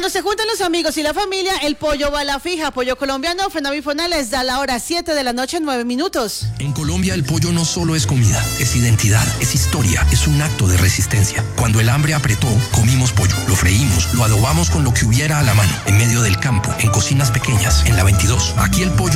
Cuando se juntan los amigos y la familia, el pollo va a la fija. Pollo colombiano, Fenavifonal les da la hora 7 de la noche, 9 minutos. En Colombia el pollo no solo es comida, es identidad, es historia, es un acto de resistencia. Cuando el hambre apretó, comimos pollo, lo freímos, lo adobamos con lo que hubiera a la mano, en medio del campo, en cocinas pequeñas, en la 22. Aquí el pollo